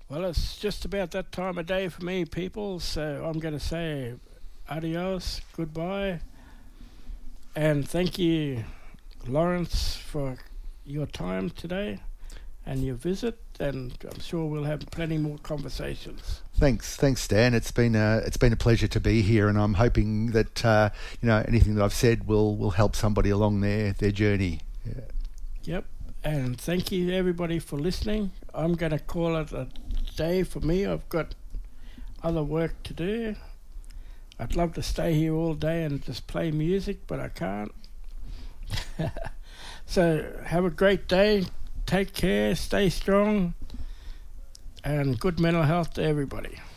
Well, it's just about that time of day for me, people. So I'm going to say adios, goodbye, and thank you, Lawrence, for your time today and your visit. And I'm sure we'll have plenty more conversations. Thanks, Dan. It's been a pleasure to be here, and I'm hoping that anything that I've said will help somebody along their journey. Yeah. Yep. And thank you, everybody, for listening. I'm going to call it a day for me. I've got other work to do. I'd love to stay here all day and just play music, but I can't. So have a great day. Take care. Stay strong. And good mental health to everybody.